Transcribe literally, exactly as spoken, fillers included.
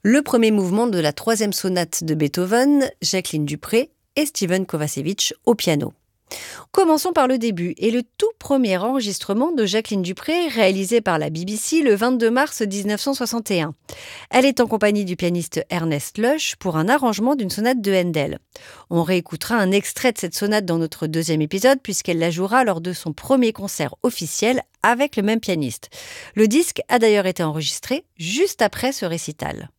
Le premier mouvement de la troisième sonate de Beethoven, Jacqueline Dupré et Steven Kovacevic au piano. Commençons par le début et le tout premier enregistrement de Jacqueline Dupré réalisé par la B B C le vingt-deux mars dix-neuf cent soixante et un. Elle est en compagnie du pianiste Ernest Lush pour un arrangement d'une sonate de Handel. On réécoutera un extrait de cette sonate dans notre deuxième épisode puisqu'elle la jouera lors de son premier concert officiel avec le même pianiste. Le disque a d'ailleurs été enregistré juste après ce récital.